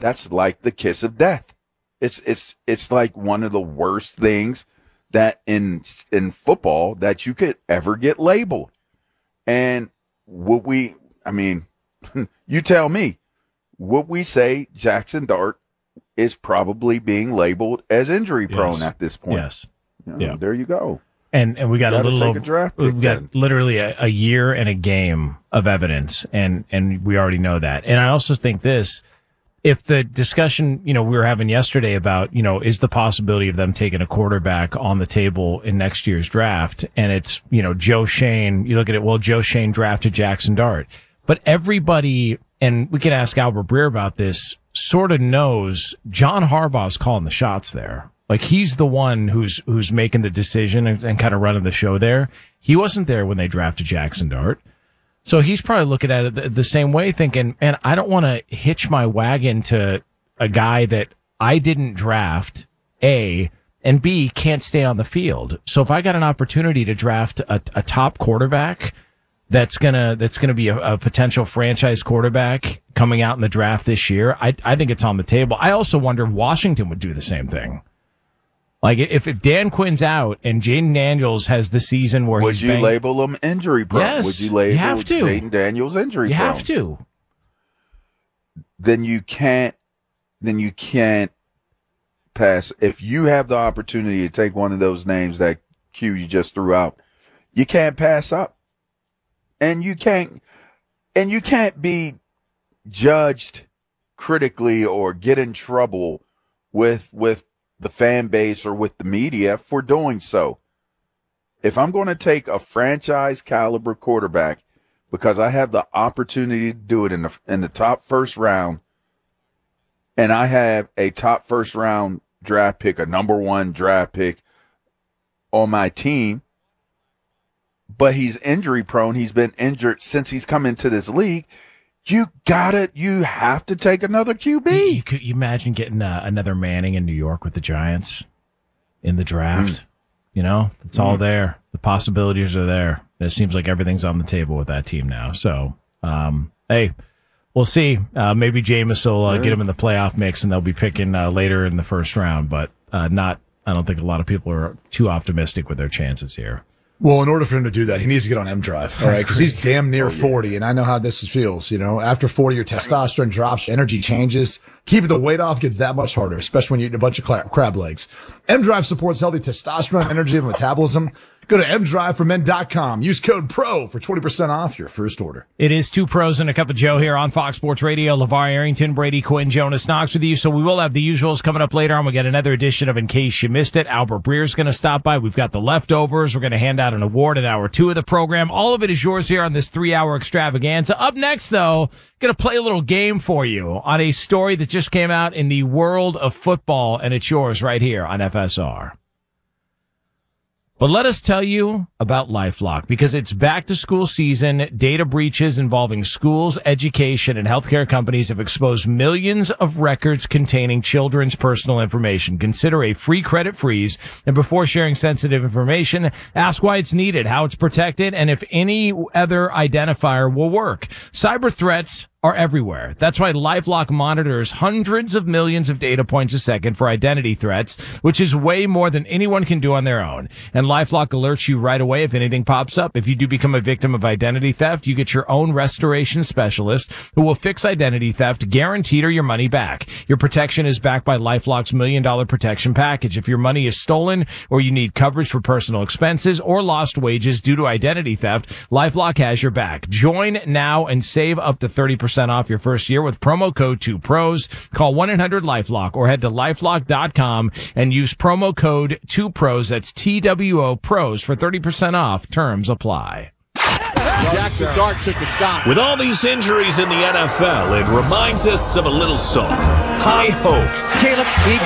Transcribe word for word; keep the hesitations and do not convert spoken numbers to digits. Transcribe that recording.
that's like the kiss of death. It's it's it's like one of the worst things that in in football that you could ever get labeled. And would we, I mean, you tell me, would we say Jackson Dart is probably being labeled as injury prone yes. at this point? Yes. You know, yeah. There you go. And and we got you a little take over, a draft pick we've got then. literally a, a year and a game of evidence, and and we already know that. And I also think this, if the discussion, you know, we were having yesterday about, you know, is the possibility of them taking a quarterback on the table in next year's draft, and it's, you know, Joe Shane, you look at it, well, Joe Shane drafted Jackson Dart. But everybody, and we can ask Albert Breer about this, sort of knows John Harbaugh's calling the shots there. Like, he's the one who's who's making the decision and, and kind of running the show there. He wasn't there when they drafted Jackson Dart. So he's probably looking at it the, the same way, thinking, man, I don't want to hitch my wagon to a guy that I didn't draft, A, and B, can't stay on the field. So if I got an opportunity to draft a, a top quarterback that's gonna that's gonna be a, a potential franchise quarterback coming out in the draft this year, I I think it's on the table. I also wonder if Washington would do the same thing. Like, if, if Dan Quinn's out and Jaden Daniels has the season where would he's you banged, label him injury prone? Yes, Would you label you have to. Jaden Daniels injury you prone? have to. Then you can't. Then you can't pass. If you have the opportunity to take one of those names that Q you just threw out, you can't pass up, and you can't, and you can't be judged critically or get in trouble with with. the fan base or with the media for doing so. If I'm going to take a franchise caliber quarterback because I have the opportunity to do it in the in the top first round, and I have a top first round draft pick, a number one draft pick on my team, but he's injury prone, he's been injured since he's come into this league, you got it. You have to take another Q B. You, you could you imagine getting uh, another Manning in New York with the Giants in the draft? Mm. You know, it's mm. all there. The possibilities are there. It seems like everything's on the table with that team now. So, um, hey, we'll see. Uh, maybe Jameis will uh, get him in the playoff mix, and they'll be picking uh, later in the first round. But uh, not. I don't think a lot of people are too optimistic with their chances here. Well, in order for him to do that, he needs to get on M Drive, all right? Because he's damn near oh, yeah. forty, and I know how this feels. You know, after forty, your testosterone drops, energy changes. Keeping the weight off gets that much harder, especially when you're eating a bunch of crab legs. M Drive supports healthy testosterone, energy, and metabolism. Go to m drive for men dot com. Use code PRO for twenty percent off your first order. It is Two Pros and a Cup of Joe here on Fox Sports Radio. LeVar Arrington, Brady Quinn, Jonas Knox with you. So we will have the usuals coming up later on. We'll get another edition of In Case You Missed It. Albert Breer's going to stop by. We've got the leftovers. We're going to hand out an award at hour two of the program. All of it is yours here on this three-hour extravaganza. Up next, though, going to play a little game for you on a story that just came out in the world of football, and it's yours right here on F S R. But let us tell you about LifeLock, because it's back to school season. Data breaches involving schools, education, and healthcare companies have exposed millions of records containing children's personal information. Consider a free credit freeze, and before sharing sensitive information, ask why it's needed, how it's protected, and if any other identifier will work. Cyber threats are everywhere. That's why LifeLock monitors hundreds of millions of data points a second for identity threats, which is way more than anyone can do on their own. And LifeLock alerts you right away if anything pops up. If you do become a victim of identity theft, you get your own restoration specialist who will fix identity theft, guaranteed, or your money back. Your protection is backed by LifeLock's million dollar protection package. If your money is stolen or you need coverage for personal expenses or lost wages due to identity theft, LifeLock has your back. Join now and save up to thirty percent off your first year with promo code two pros. Call one eight hundred LifeLock or head to lifelock dot com and use promo code two pros. That's T W O pros for thirty percent off. Terms apply. Jackson Dart took a shot. With all these injuries in the N F L, it reminds us of a little song. High hopes. Caleb, he